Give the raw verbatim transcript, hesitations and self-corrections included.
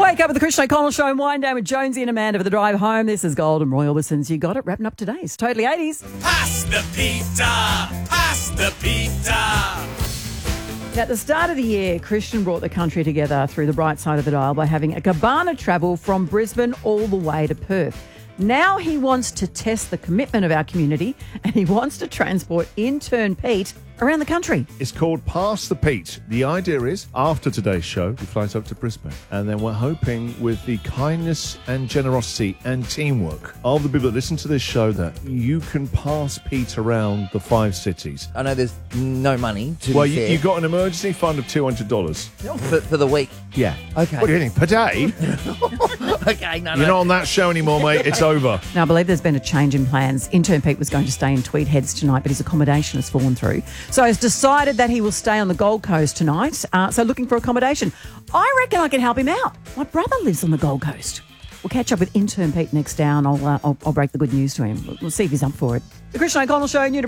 Wake up with the Christian O'Connell Show and wind down with Jonesy and Amanda for the drive home. This is Golden Roy Orbison's You Got It, wrapping up today's Totally eighties. Pass the pizza! Pass the pizza! At the start of the year, Christian brought the country together through the bright side of the dial by having a cabana travel from Brisbane all the way to Perth. Now he wants to test the commitment of our community and he wants to transport intern Pete around the country. It's called Pass the Pete. The idea is, after today's show, he flies up to Brisbane. And then we're hoping with the kindness and generosity and teamwork of the people that listen to this show that you can pass Pete around the five cities. I know there's no money to Well, be you, fair. you got an emergency fund of two hundred dollars. for, for the week. Yeah. Okay. What do you think? Per day? Okay, no, no. You're not on that show anymore, mate. It's over. Now, I believe there's been a change in plans. Intern Pete was going to stay in Tweed Heads tonight, but his accommodation has fallen through. So he's decided that he will stay on the Gold Coast tonight. Uh, so looking for accommodation. I reckon I can help him out. My brother lives on the Gold Coast. We'll catch up with Intern Pete next hour and I'll, uh, I'll, I'll break the good news to him. We'll, we'll see if he's up for it. The Christian O'Connell Show, new to